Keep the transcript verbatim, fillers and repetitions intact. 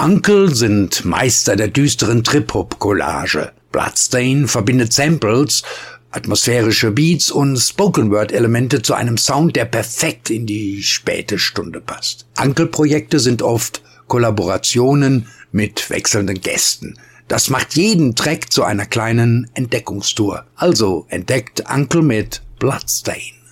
Uncle sind Meister der düsteren Trip-Hop-Collage. Bloodstain verbindet Samples, atmosphärische Beats und Spoken-Word-Elemente zu einem Sound, der perfekt in die späte Stunde passt. Uncle-Projekte sind oft Kollaborationen mit wechselnden Gästen. Das macht jeden Track zu einer kleinen Entdeckungstour. Also entdeckt Uncle mit Bloodstain.